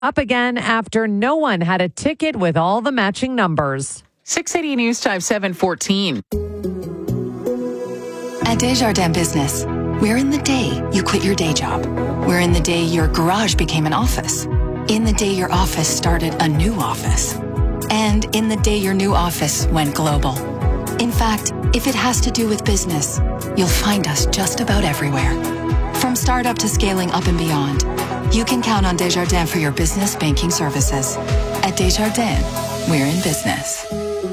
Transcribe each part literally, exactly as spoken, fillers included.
up again after no one had a ticket with all the matching numbers. six eighty News Time seven fourteen. At Desjardins Business, we're in the day you quit your day job. We're in the day your garage became an office. In the day your office started a new office. And in the day your new office went global. In fact, if it has to do with business, you'll find us just about everywhere. From startup to scaling up and beyond, you can count on Desjardins for your business banking services. At Desjardins, we're in business.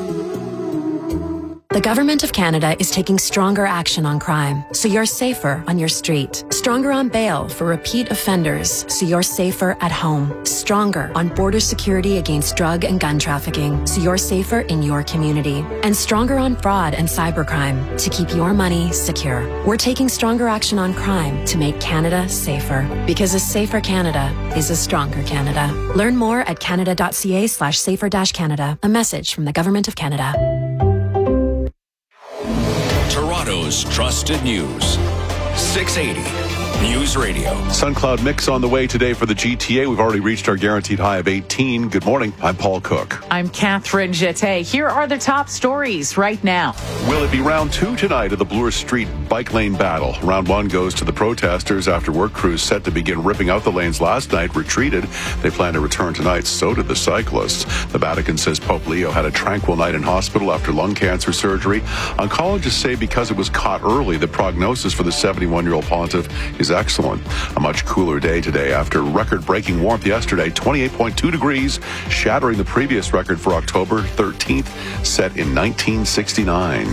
The Government of Canada is taking stronger action on crime, so you're safer on your street. Stronger on bail for repeat offenders, so you're safer at home. Stronger on border security against drug and gun trafficking, so you're safer in your community. And stronger on fraud and cybercrime, to keep your money secure. We're taking stronger action on crime to make Canada safer. Because a safer Canada is a stronger Canada. Learn more at canada.ca slash safer dash Canada. A message from the Government of Canada. Toronto's trusted news. six eighty News Radio. Sun cloud mix on the way today for the G T A. We've already reached our guaranteed high of eighteen. Good morning. I'm Paul Cook. I'm Catherine Jeté. Here are the top stories right now. Will it be round two tonight of the Bloor Street bike lane battle? Round one goes to the protesters after work crews set to begin ripping out the lanes last night retreated. They plan to return tonight. So did the cyclists. The Vatican says Pope Leo had a tranquil night in hospital after lung cancer surgery. Oncologists say because it was caught early, the prognosis for the seventy-one-year-old pontiff is excellent. A much cooler day today after record-breaking warmth yesterday, twenty-eight point two degrees, shattering the previous record for October thirteenth, set in nineteen sixty-nine.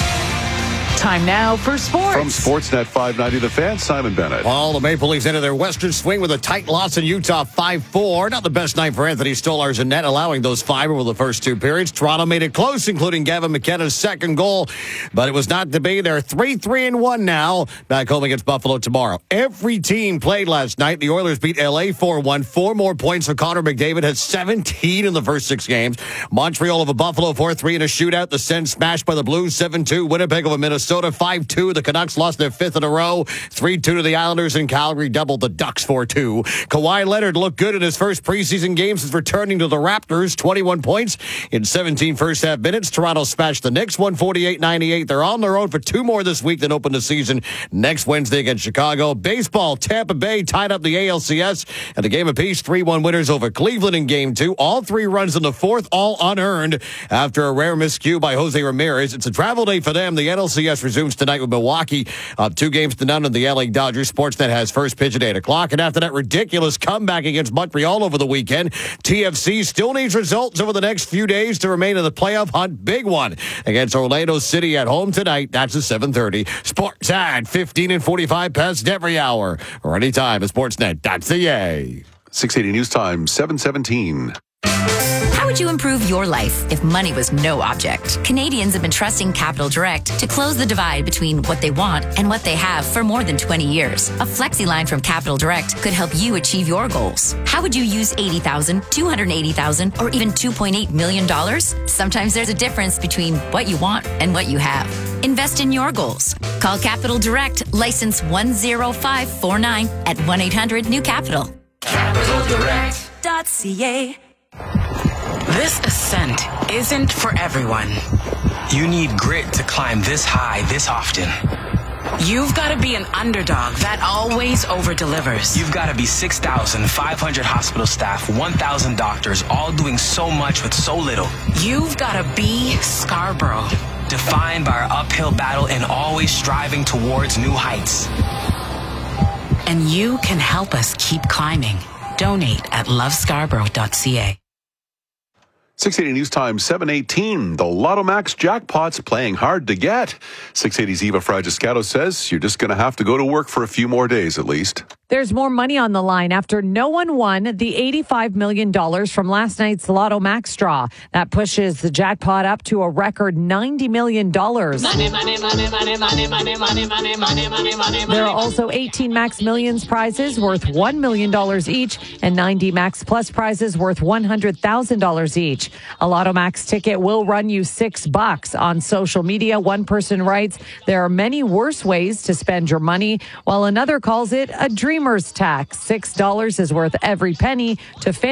Time now for sports. From Sportsnet five ninety, The Fan, Simon Bennett. Well, the Maple Leafs entered their Western swing with a tight loss in Utah, five four. Not the best night for Anthony Stolarz in net, allowing those five over the first two periods. Toronto made it close, including Gavin McKenna's second goal, but it was not to be. They're three three and one now. Back home against Buffalo tomorrow. Every team played last night. The Oilers beat L A four one. Four more points for Connor McDavid. Has seventeen in the first six games. Montreal over Buffalo four three in a shootout. The Sens smashed by the Blues seven two. Winnipeg over Minnesota five two. The Canucks lost their fifth in a row. three two to the Islanders, and Calgary doubled the Ducks four two. Kawhi Leonard looked good in his first preseason game since returning to the Raptors. twenty-one points in seventeen first half minutes. Toronto smashed the Knicks one forty-eight ninety-eight. They're on their own for two more this week that open the season next Wednesday against Chicago. Baseball, Tampa Bay tied up the A L C S and the game apiece. three one winners over Cleveland in game two. All three runs in the fourth, all unearned after a rare miscue by Jose Ramirez. It's a travel day for them. The N L C S resumes tonight with Milwaukee, up two games to none in the L A Dodgers. Sportsnet has first pitch at eight o'clock. And after that ridiculous comeback against Montreal over the weekend, T F C still needs results over the next few days to remain in the playoff hunt. Big one against Orlando City at home tonight. That's at seven thirty. Sports at fifteen and forty-five past every hour or anytime at sportsnet dot c a. six eighty News Time, seven seventeen. How would you improve your life if money was no object? Canadians have been trusting Capital Direct to close the divide between what they want and what they have for more than twenty years. A flexi line from Capital Direct could help you achieve your goals. How would you use eighty thousand dollars, two hundred eighty thousand dollars, or even two point eight million dollars? Sometimes there's a difference between what you want and what you have. Invest in your goals. Call Capital Direct, license one zero five four nine at one eight hundred new capital. capital direct dot c a. This ascent isn't for everyone. You need grit to climb this high this often. You've got to be an underdog that always over-delivers. You've got to be six thousand five hundred hospital staff, one thousand doctors, all doing so much with so little. You've got to be Scarborough. Defined by our uphill battle and always striving towards new heights. And you can help us keep climbing. Donate at love scarborough dot c a. six eighty News Time, seven eighteen. The Lotto Max jackpot's playing hard to get. six eighty's Eva Fragiscato says you're just going to have to go to work for a few more days at least. There's more money on the line after no one won the eighty-five million dollars from last night's Lotto Max draw. That pushes the jackpot up to a record ninety million dollars. Money, money, money, money, money, money, money, money, money, money, money. There are also eighteen Max Millions prizes worth one million dollars each and ninety Max Plus prizes worth one hundred thousand dollars each. each. A Lotto Max ticket will run you six bucks. On social media, one person writes, there are many worse ways to spend your money, while another calls it a dreamer's tax. Six dollars is worth every penny to